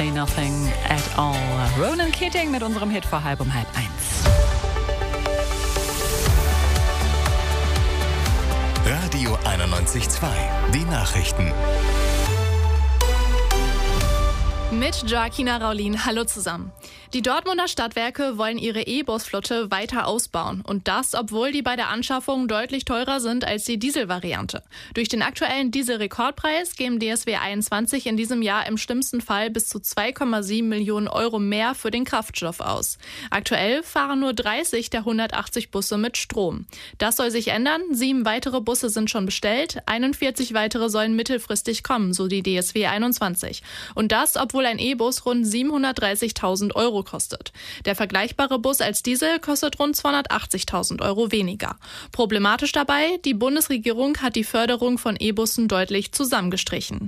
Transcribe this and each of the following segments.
Absolutely Nothing at All. Ronan Keating mit unserem Hit vor 1:30. Radio 91.2, die Nachrichten. Mit Joaquina Raulin. Hallo zusammen. Die Dortmunder Stadtwerke wollen ihre E-Bus-Flotte weiter ausbauen. Und das, obwohl die bei der Anschaffung deutlich teurer sind als die Dieselvariante. Durch den aktuellen Dieselrekordpreis geben DSW 21 in diesem Jahr im schlimmsten Fall bis zu 2,7 Millionen Euro mehr für den Kraftstoff aus. Aktuell fahren nur 30 der 180 Busse mit Strom. Das soll sich ändern. 7 weitere Busse sind schon bestellt. 41 weitere sollen mittelfristig kommen, so die DSW 21. Und das, obwohl ein E-Bus rund 730.000 Euro kostet. Der vergleichbare Bus als Diesel kostet rund 280.000 Euro weniger. Problematisch dabei, die Bundesregierung hat die Förderung von E-Bussen deutlich zusammengestrichen.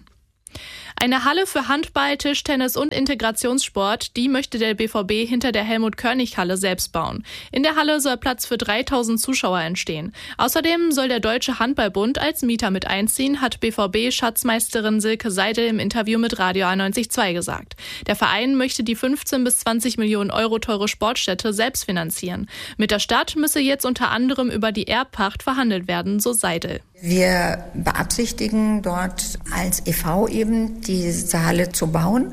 Eine Halle für Handball, Tischtennis und Integrationssport, die möchte der BVB hinter der Helmut-Körnig-Halle selbst bauen. In der Halle soll Platz für 3.000 Zuschauer entstehen. Außerdem soll der Deutsche Handballbund als Mieter mit einziehen, hat BVB-Schatzmeisterin Silke Seidel im Interview mit Radio 91.2 gesagt. Der Verein möchte die 15 bis 20 Millionen Euro teure Sportstätte selbst finanzieren. Mit der Stadt müsse jetzt unter anderem über die Erbpacht verhandelt werden, so Seidel. Wir beabsichtigen dort als e.V. eben diese Halle zu bauen,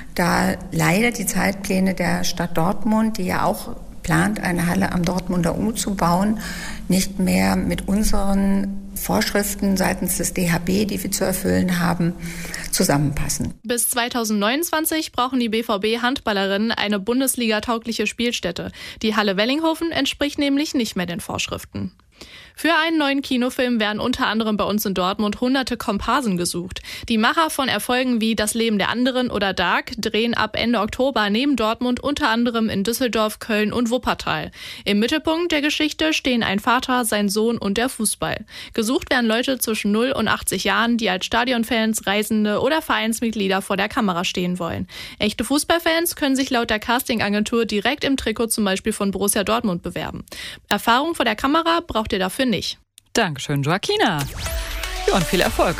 da leider die Zeitpläne der Stadt Dortmund, die ja auch plant, eine Halle am Dortmunder U zu bauen, nicht mehr mit unseren Vorschriften seitens des DHB, die wir zu erfüllen haben, zusammenpassen. Bis 2029 brauchen die BVB-Handballerinnen eine Bundesliga-taugliche Spielstätte. Die Halle Wellinghofen entspricht nämlich nicht mehr den Vorschriften. Für einen neuen Kinofilm werden unter anderem bei uns in Dortmund hunderte Komparsen gesucht. Die Macher von Erfolgen wie Das Leben der anderen oder Dark drehen ab Ende Oktober neben Dortmund unter anderem in Düsseldorf, Köln und Wuppertal. Im Mittelpunkt der Geschichte stehen ein Vater, sein Sohn und der Fußball. Gesucht werden Leute zwischen 0 und 80 Jahren, die als Stadionfans, Reisende oder Vereinsmitglieder vor der Kamera stehen wollen. Echte Fußballfans können sich laut der Castingagentur direkt im Trikot zum Beispiel von Borussia Dortmund bewerben. Erfahrung vor der Kamera braucht ihr dafür nicht. Dankeschön, Joaquina. Ja, und viel Erfolg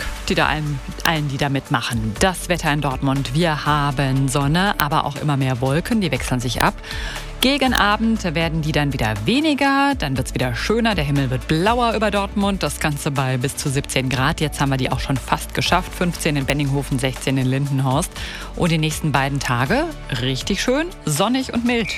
allen, die da mitmachen. Das Wetter in Dortmund. Wir haben Sonne, aber auch immer mehr Wolken. Die wechseln sich ab. Gegen Abend werden die dann wieder weniger. Dann wird es wieder schöner. Der Himmel wird blauer über Dortmund. Das Ganze bei bis zu 17 Grad. Jetzt haben wir die auch schon fast geschafft. 15 in Benninghofen, 16 in Lindenhorst. Und die nächsten beiden Tage richtig schön, sonnig und mild.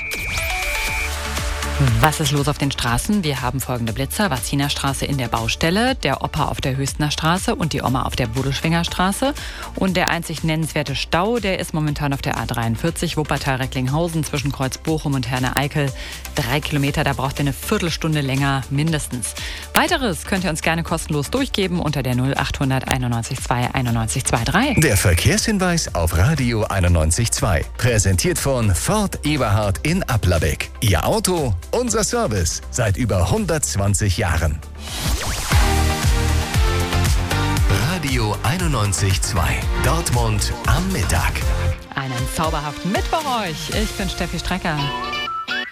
Was ist los auf den Straßen? Wir haben folgende Blitzer. Varziner-Straße in der Baustelle, der Opa auf der Höchstner Straße und die Oma auf der Bodelschwinger Straße. Und der einzig nennenswerte Stau, der ist momentan auf der A43 Wuppertal-Recklinghausen zwischen Kreuz Bochum und Herne-Eickel. 3 Kilometer, da braucht ihr eine Viertelstunde länger mindestens. Weiteres könnt ihr uns gerne kostenlos durchgeben unter der 0800 91 2 91 23. Der Verkehrshinweis auf Radio 91.2. Präsentiert von Ford Eberhard in Applerbeck. Ihr Auto, unser Service seit über 120 Jahren. Radio 91.2. Dortmund am Mittag. Einen zauberhaften Mittwoch euch. Ich bin Steffi Strecker.